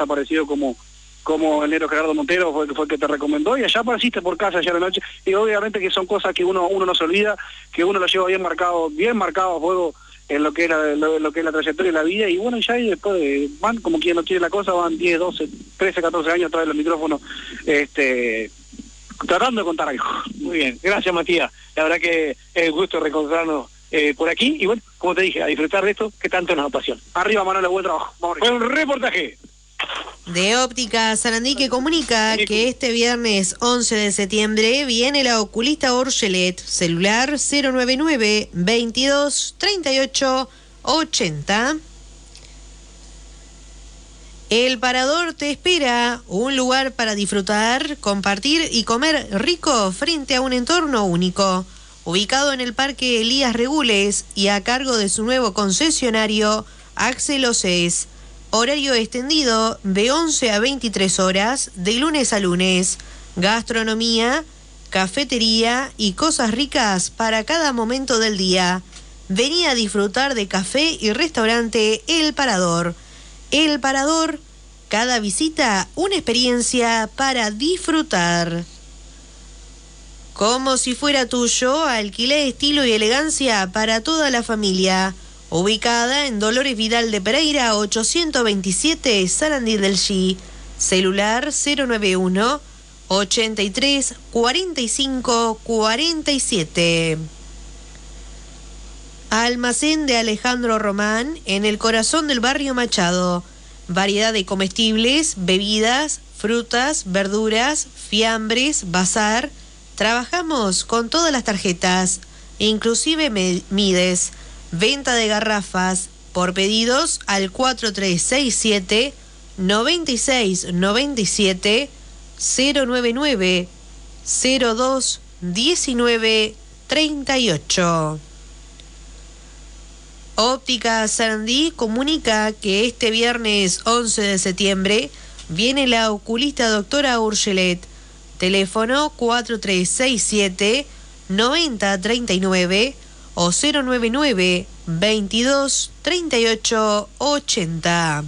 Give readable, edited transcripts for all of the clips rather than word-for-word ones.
desaparecido como el negro Gerardo Montero fue el que te recomendó, y allá apareciste por casa ayer de noche, y obviamente que son cosas que uno no se olvida, que uno lo lleva bien marcado a fuego en lo que es la trayectoria de la vida, y bueno, ya y después van, como quien no quiere la cosa, van 10, 12, 13, 14 años atrás del micrófono, tratando de contar algo. Muy bien, gracias Matías, la verdad que es un gusto reencontrarnos por aquí, y bueno, como te dije, a disfrutar de esto que tanto nos apasiona. Arriba, Manuel, buen trabajo. Fue un reportaje de Óptica Sarandí, que comunica que este viernes 11 de septiembre viene la oculista Orgelet, celular 099 22 38 80. El Parador te espera, un lugar para disfrutar, compartir y comer rico frente a un entorno único, ubicado en el Parque Elías Regules y a cargo de su nuevo concesionario Axel Océs. Horario extendido de 11 a 23 horas, de lunes a lunes. Gastronomía, cafetería y cosas ricas para cada momento del día. Vení a disfrutar de café y restaurante El Parador. El Parador, cada visita una experiencia para disfrutar. Como si fuera tuyo, alquilé estilo y elegancia para toda la familia. Ubicada en Dolores Vidal de Pereira, 827, Sarandí del G. Celular 091 83 45 47. Almacén de Alejandro Román, en el corazón del barrio Machado. Variedad de comestibles, bebidas, frutas, verduras, fiambres, bazar. Trabajamos con todas las tarjetas, inclusive Mides. Venta de garrafas por pedidos al 4367 9697 099 02 19 38. Óptica Sarandí comunica que este viernes 11 de septiembre viene la oculista doctora Urgelet. Teléfono 4367 9039 o 099 22 38 80.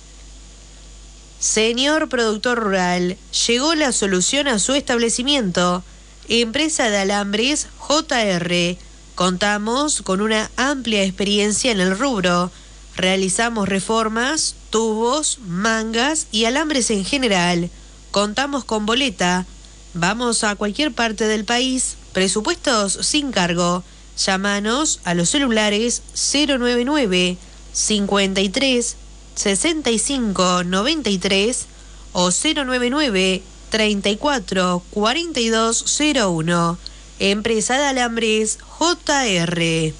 Señor productor rural, llegó la solución a su establecimiento. Empresa de alambres JR. Contamos con una amplia experiencia en el rubro. Realizamos reformas, tubos, mangas y alambres en general. Contamos con boleta. Vamos a cualquier parte del país. Presupuestos sin cargo. Llámanos a los celulares 099 53 65 93 o 099 34 42 01. Empresa de alambres JR.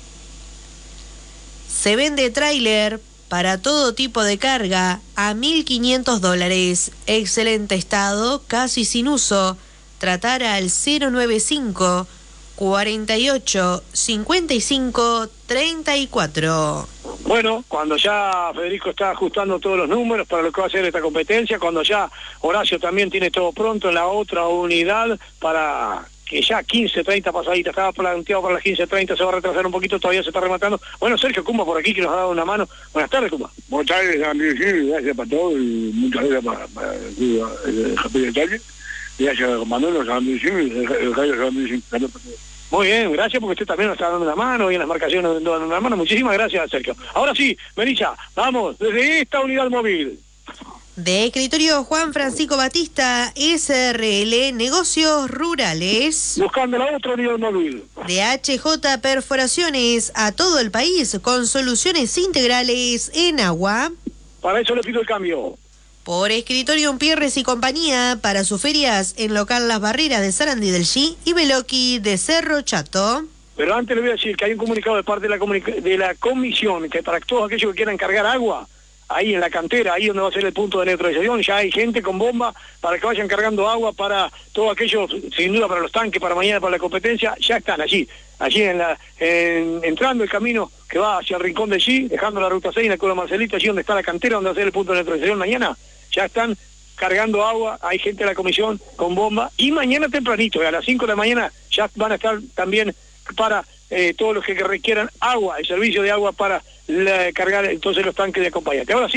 Se vende tráiler para todo tipo de carga a $1.500. Excelente estado, casi sin uso. Tratar al 095 48 55 34. Bueno, cuando ya Federico está ajustando todos los números para lo que va a ser esta competencia, cuando ya Horacio también tiene todo pronto en la otra unidad para que ya 15:30 pasadita, estaba planteado para las 15:30, se va a retrasar un poquito, todavía se está rematando. Bueno, Sergio Cumba por aquí que nos ha dado una mano. Buenas tardes, Cumba. Buenas tardes, gracias para todo y muchas gracias para el Japón de Italia. Gracias, Manuel, el radio Muy bien, gracias porque usted también nos está dando una mano y en las marcaciones nos está dando una mano. Muchísimas gracias, Sergio. Ahora sí, Melissa, vamos, desde esta unidad móvil. De escritorio Juan Francisco Batista, SRL Negocios Rurales. Buscando la otra unidad móvil. De HJ Perforaciones a todo el país con soluciones integrales en agua. Para eso le pido el cambio. Por escritorio Pierres y compañía para sus ferias en local Las Barreras de Sarandí del G y Beloqui de Cerro Chato. Pero antes le voy a decir que hay un comunicado de parte de la comisión que para todos aquellos que quieran cargar agua, ahí en la cantera, ahí donde va a ser el punto de neutralización, ya hay gente con bomba para que vayan cargando agua para todos aquellos, sin duda para los tanques, para mañana, para la competencia, ya están allí entrando el camino que va hacia el rincón de allí, dejando la ruta 6 en el Colo Marcelito, allí donde está la cantera, donde va a ser el punto de neutralización mañana, ya están cargando agua, hay gente de la comisión con bomba, y mañana tempranito, a las 5 de la mañana, ya van a estar también para todos los que requieran agua, el servicio de agua para cargar entonces los tanques de acompañante. Ahora sí,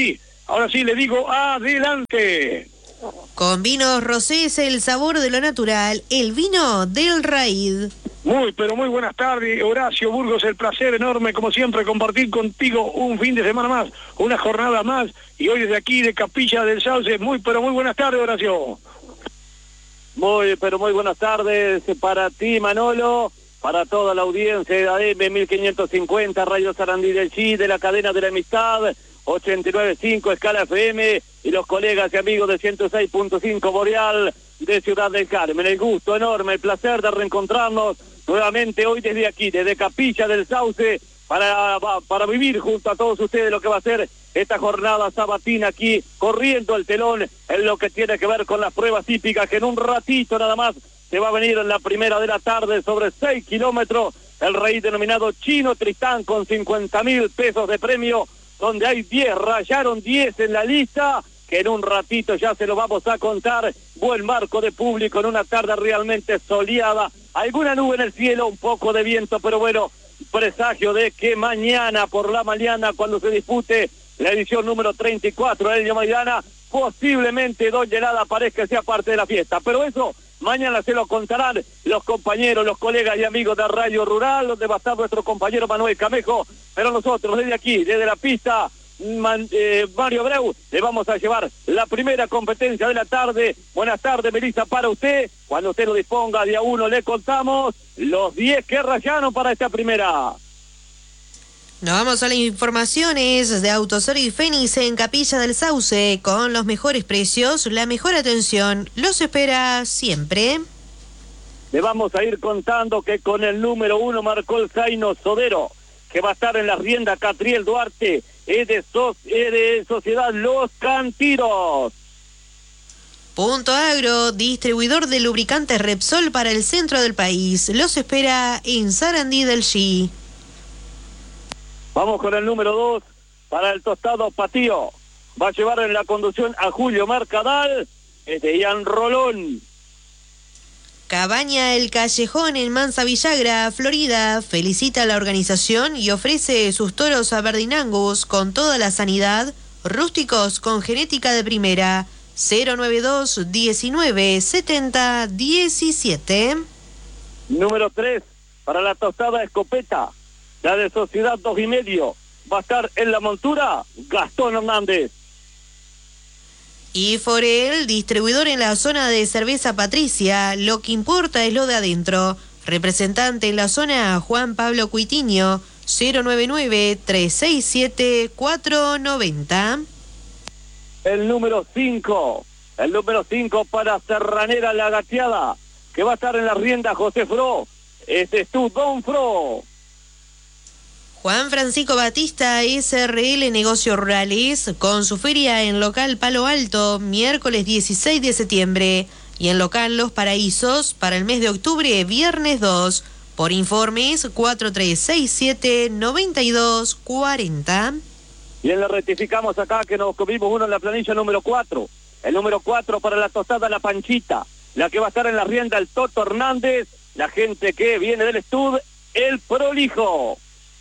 Ahora sí le digo, adelante. Con Vinos Rosés, el sabor de lo natural, el vino del Raid. Muy, pero muy buenas tardes, Horacio Burgos, el placer enorme, como siempre, compartir contigo un fin de semana más, una jornada más, y hoy desde aquí de Capilla del Sauce, muy, pero muy buenas tardes, Horacio. Muy, pero muy buenas tardes para ti, Manolo, para toda la audiencia de AM 1550, Radio Sarandí del Chi, de la cadena de la amistad, 89.5 Escala FM, y los colegas y amigos de 106.5 Boreal de Ciudad del Carmen. El gusto enorme, el placer de reencontrarnos nuevamente hoy desde aquí, desde Capilla del Sauce, para vivir junto a todos ustedes lo que va a ser esta jornada sabatina aquí, corriendo el telón en lo que tiene que ver con las pruebas típicas, que en un ratito nada más se va a venir en la primera de la tarde sobre 6 kilómetros, el rey denominado Chino Tristán con 50.000 pesos de premio, donde hay 10, rayaron 10 en la lista, que en un ratito ya se lo vamos a contar. Buen marco de público en una tarde realmente soleada, alguna nube en el cielo, un poco de viento, pero bueno, presagio de que mañana por la mañana, cuando se dispute la edición número 34 de Maidana, posiblemente Don Gelada aparezca y sea parte de la fiesta, pero eso mañana se lo contarán los compañeros, los colegas y amigos de Radio Rural, donde va a estar nuestro compañero Manuel Camejo, pero nosotros desde aquí, desde la pista Mario Abreu, le vamos a llevar la primera competencia de la tarde. Buenas tardes, Melissa, para usted. Cuando usted lo disponga, día 1 le contamos los 10 que rayaron para esta primera. Nos vamos a las informaciones de Autoservice Fénix en Capilla del Sauce, con los mejores precios, la mejor atención, los espera siempre. Le vamos a ir contando que con el número 1 marcó el Zaino Sodero, que va a estar en la rienda Catriel Duarte, es de Sociedad Los Cantiros. Punto Agro, distribuidor de lubricantes Repsol para el centro del país, los espera en Sarandí del Chi. Vamos con el número 2 para el Tostado Patío. Va a llevar en la conducción a Julio Mercadal, es de Ian Rolón. Cabaña El Callejón en Mansa Villagra, Florida, felicita a la organización y ofrece sus toros a Verdinangus con toda la sanidad, rústicos con genética de primera, 092 19 70 17. Número 3 para la Tostada Escopeta, la de Sociedad 2 y medio, va a estar en la montura Gastón Hernández. Y Forel, distribuidor en la zona de cerveza Patricia, lo que importa es lo de adentro. Representante en la zona, Juan Pablo Cuitiño, 099-367-490. El número 5 para Serranera La Gateada, que va a estar en la rienda José Fro, este es tu Don Fro. Juan Francisco Batista, SRL Negocios Rurales, con su feria en local Palo Alto, miércoles 16 de septiembre, y en local Los Paraísos, para el mes de octubre, viernes 2, por informes 4367-9240. Bien, le rectificamos acá que nos comimos uno en la planilla número 4, el número 4 para la Tostada La Panchita, la que va a estar en la rienda el Toto Hernández, la gente que viene del Estud, el Prolijo.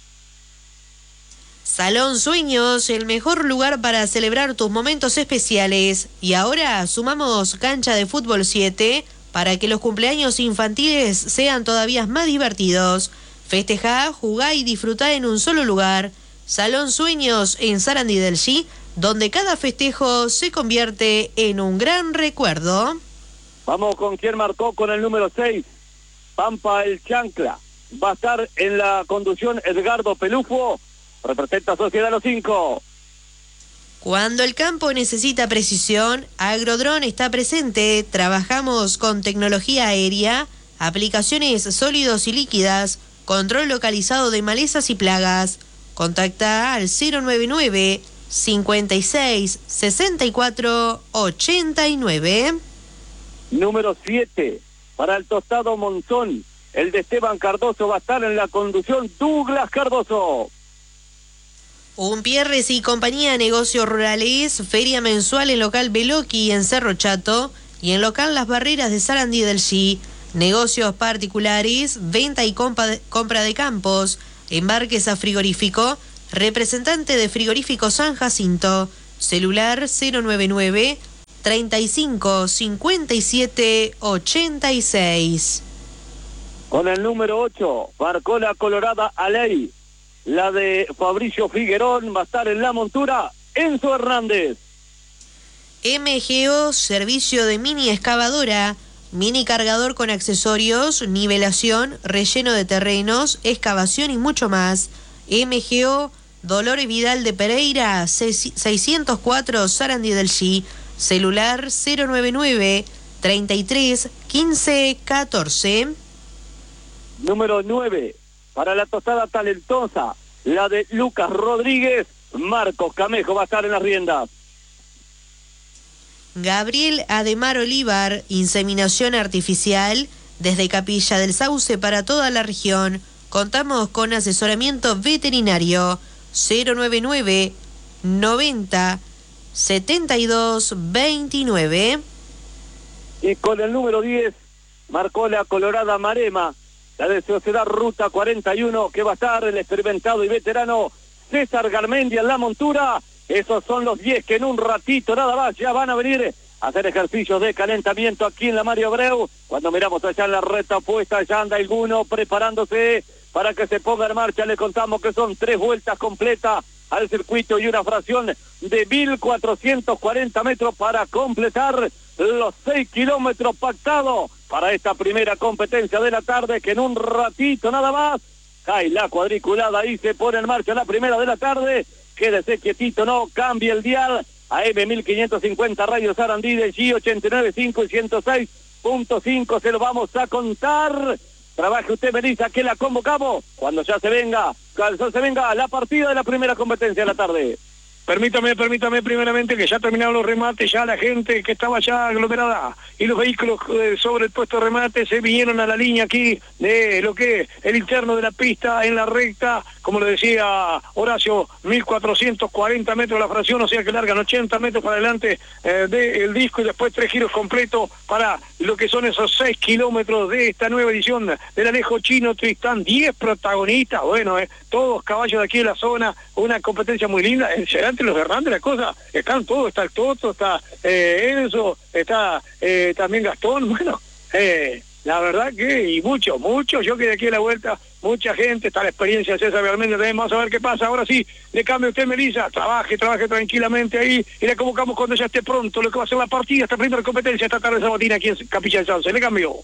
Salón Sueños, el mejor lugar para celebrar tus momentos especiales. Y ahora sumamos cancha de fútbol 7 para que los cumpleaños infantiles sean todavía más divertidos. Festejá, jugá y disfrutá en un solo lugar. Salón Sueños en Sarandí del Chi, donde cada festejo se convierte en un gran recuerdo. Vamos con quien marcó con el número 6, Pampa el Chancla. Va a estar en la conducción Edgardo Pelufo, representa Sociedad Los 5. Cuando el campo necesita precisión, Agrodrón está presente. Trabajamos con tecnología aérea, aplicaciones sólidos y líquidas, control localizado de malezas y plagas. Contacta al 099 56 64 89. Número 7 para el Tostado Monzón, el de Esteban Cardoso, va a estar en la conducción Douglas Cardoso. Umpierres y compañía Negocios Rurales, feria mensual en local Beloqui en Cerro Chato y en local Las Barreras de Sarandí del Chi. Negocios particulares, venta y compra de campos, embarques a frigorífico, representante de Frigorífico San Jacinto, celular 099 35 57 86. Con el número 8, marcó la colorada Aley. La de Fabricio Figuerón va a estar en la montura Enzo Hernández. MGO, servicio de mini excavadora, mini cargador con accesorios, nivelación, relleno de terrenos, excavación y mucho más. MGO, Dolores Vidal de Pereira, 604 Sarandí del Chi, celular 099 33 15 14. Número 9, para la tostada talentosa, la de Lucas Rodríguez, Marcos Camejo va a estar en las riendas. Gabriel Ademar Olivar, inseminación artificial, desde Capilla del Sauce para toda la región. Contamos con asesoramiento veterinario 099 90 72 29. Y con el número 10, marcó la colorada Marema, la de Sociedad Ruta 41, que va a estar el experimentado y veterano César Garmendia en la montura. Esos son los 10 que en un ratito nada más ya van a venir a hacer ejercicios de calentamiento aquí en la Mario Abreu. Cuando miramos allá en la recta opuesta, ya anda alguno preparándose para que se ponga en marcha. Le contamos que son 3 vueltas completas al circuito y una fracción de 1.440 metros para completar los 6 kilómetros pactados para esta primera competencia de la tarde, que en un ratito nada más cae la cuadriculada y se pone en marcha la primera de la tarde. Quédese quietito, no cambie el dial. AM 1550 Radio Sarandí del G 89.5 y 106.5, se lo vamos a contar. Trabaje usted, Melissa, que la convocamos cuando ya se venga la partida de la primera competencia de la tarde. Permítame primeramente que ya terminaron los remates, ya la gente que estaba ya aglomerada y los vehículos sobre el puesto de remate se vinieron a la línea aquí de lo que es el interno de la pista en la recta, como le decía Horacio, 1.440 metros la fracción, o sea que largan 80 metros para adelante del disco y después 3 giros completos para lo que son esos 6 kilómetros de esta nueva edición del Alejo Chino Tristán. 10 protagonistas, bueno, todos caballos de aquí de la zona, una competencia muy linda. Entre los Hernández la cosa, están todos, está el Toto, está Enzo, está también Gastón, bueno, la verdad que, y mucho, yo que de aquí a la vuelta, mucha gente, está la experiencia de César realmente, vamos a ver qué pasa. Ahora sí, le cambia usted, Melissa, trabaje tranquilamente ahí, y le convocamos cuando ya esté pronto lo que va a ser la partida, esta primera competencia, esta tarde sabatina aquí en Capilla del Sauce. Le cambio.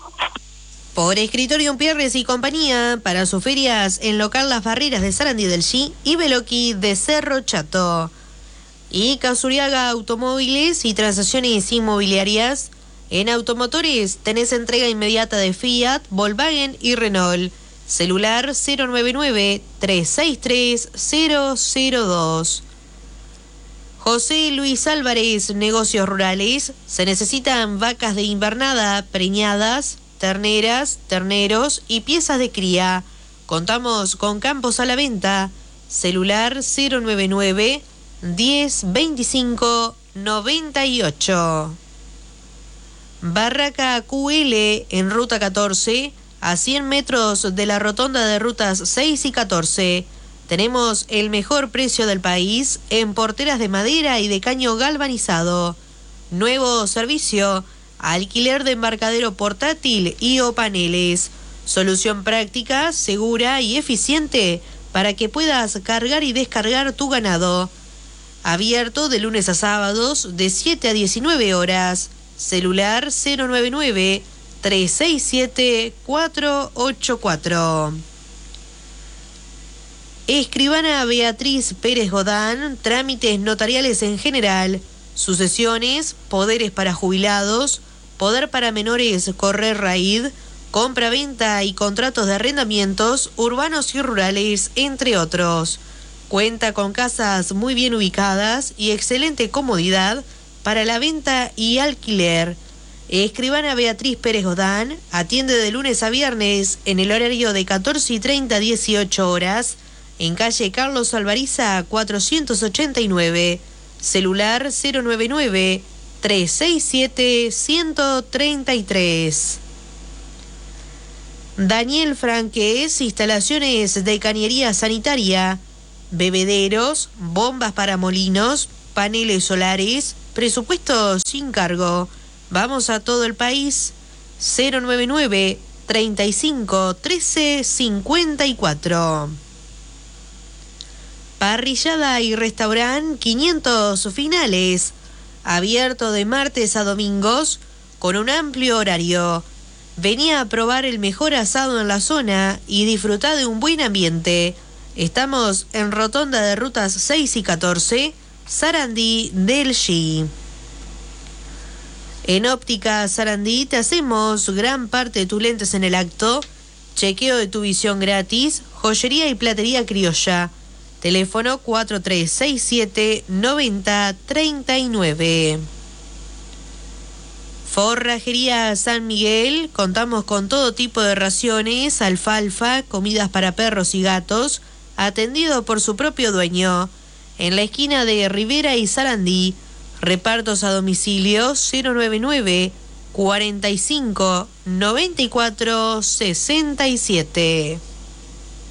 Por Escritorio Pierres y compañía, para sus ferias en local Las Barreras de Sarandí del Chi y Beloqui de Cerro Chato. Y Casuriaga Automóviles y Transacciones Inmobiliarias. En automotores tenés entrega inmediata de Fiat, Volkswagen y Renault. Celular 099-363-002. José Luis Álvarez, Negocios Rurales. Se necesitan vacas de invernada, preñadas, terneras, terneros y piezas de cría. Contamos con campos a la venta. Celular 099 10 25 98. Barraca QL en Ruta 14, a 100 metros de la rotonda de rutas 6 y 14. Tenemos el mejor precio del país en porteras de madera y de caño galvanizado. Nuevo servicio: alquiler de embarcadero portátil y o paneles. Solución práctica, segura y eficiente para que puedas cargar y descargar tu ganado. Abierto de lunes a sábados de 7 a 19 horas. Celular 099-367-484. Escribana Beatriz Pérez Godán, trámites notariales en general, sucesiones, poderes para jubilados, poder para menores correr raíz, compra-venta y contratos de arrendamientos urbanos y rurales, entre otros. Cuenta con casas muy bien ubicadas y excelente comodidad para la venta y alquiler. Escribana Beatriz Pérez Godán atiende de lunes a viernes en el horario de 14:30 a 18 horas en calle Carlos Alvariza 489. Celular 099-367-133. Daniel Franquez, instalaciones de cañería sanitaria, bebederos, bombas para molinos, paneles solares, presupuesto sin cargo. Vamos a todo el país. 099 35 13 54. Parrillada y restaurante 500 finales, abierto de martes a domingos con un amplio horario. Vení a probar el mejor asado en la zona y disfrutá de un buen ambiente. Estamos en Rotonda de Rutas 6 y 14, Sarandí del G. En Óptica Sarandí te hacemos gran parte de tus lentes en el acto, chequeo de tu visión gratis, joyería y platería criolla. Teléfono 4367-9039. Forrajería San Miguel, contamos con todo tipo de raciones, alfalfa, comidas para perros y gatos, atendido por su propio dueño. En la esquina de Rivera y Sarandí, repartos a domicilio 099 45 94 67.